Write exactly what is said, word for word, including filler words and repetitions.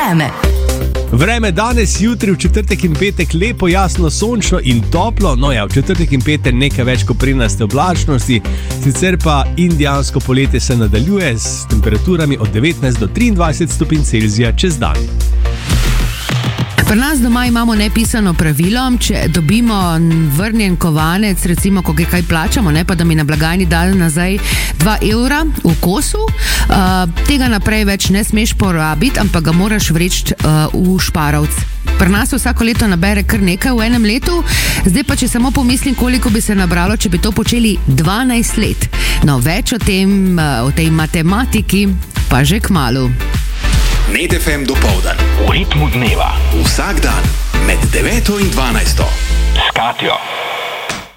vreme. Vreme danes, jutri, v četrtek in petek lepo, jasno, sončno in toplo. No ja, v četrtek in petek nekaj več koprinaste oblačnosti, sicer pa indijansko poletje se nadaljuje s temperaturami od devetnajst do triindvajset stopinj Celzija čez dan. Pri nas doma imamo nepisano pravilo, če dobimo vrnjen kovanec, recimo, ko kaj plačamo, ne, pa da mi na blagajni dali nazaj dva evra v kosu, uh, tega naprej več ne smeš porabiti, ampak ga moraš vreči uh, v šparovc. Pri nas vsako leto nabere kar nekaj v enem letu, zdaj pa če samo pomislim, koliko bi se nabralo, če bi to počeli dvanajst let. No, več o tem, uh, o tej matematiki, pa že kmalu. Net ef em dopoldan. V ritmu dneva. Vsak dan med deveto in dvanajsto. S Katjo.